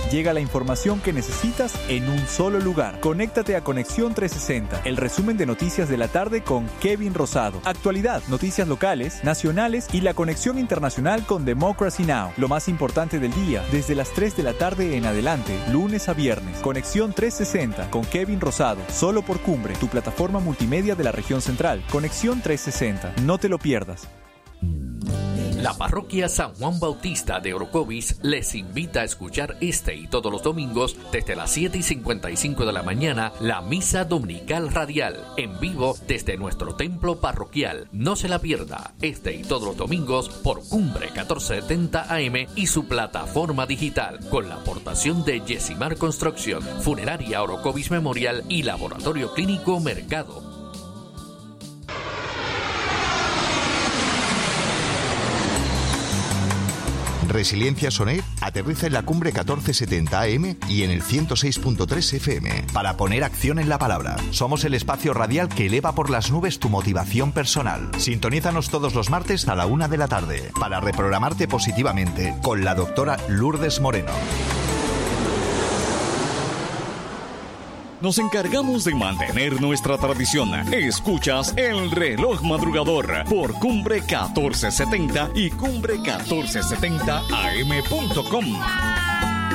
Llega la información que necesitas en un solo lugar. Conéctate a Conexión 360, el resumen de noticias de la tarde con Kevin Rosado. Actualidad, noticias locales, nacionales y la conexión internacional con Democracy Now! Lo más importante del día, desde las 3 de la tarde en adelante, lunes a viernes. Conexión 360 con Kevin Rosado, solo por Cumbre, tu plataforma multimedia de la región central. Conexión 360, no te lo pierdas. La parroquia San Juan Bautista de Orocovis les invita a escuchar este y todos los domingos desde las 7:55 de la mañana la misa dominical radial en vivo desde nuestro templo parroquial. No se la pierda este y todos los domingos por Cumbre 1470 AM y su plataforma digital con la aportación de Yesimar Construcción, Funeraria Orocovis Memorial y Laboratorio Clínico Mercado. Resiliencia Soner aterriza en la Cumbre 1470 AM y en el 106.3 FM para poner acción en la palabra. Somos el espacio radial que eleva por las nubes tu motivación personal. Sintonízanos todos los martes a la 1 de la tarde para reprogramarte positivamente con la doctora Lourdes Moreno. Nos encargamos de mantener nuestra tradición. Escuchas El Reloj Madrugador por Cumbre 1470 y Cumbre1470am.com.